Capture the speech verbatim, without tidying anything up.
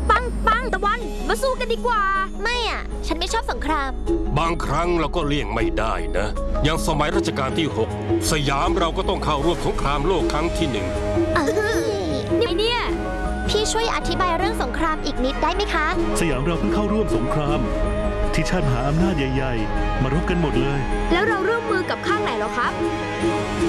ปังปังตะวันมาสู้กันดีกว่าไม่อ่ะฉันไม่ชอบสงครามบางครั้งเราก็เลี่ยงไม่ได้นะอย่างสมัยรัชกาลที่หกสยามเราก็ต้องเข้าร่วมสงครามโลกครั้งที่หนึ่งนี่เนี่ยพี่ช่วยอธิบายเรื่องสงครามอีกนิดได้ไหมคะสยามเราเพิ่งเข้าร่วมสงครามที่ชาติมหาอำนาจใหญ่ๆมารบกันหมดเลยแล้วเราร่วมมือกับข้างไหนหรอครับ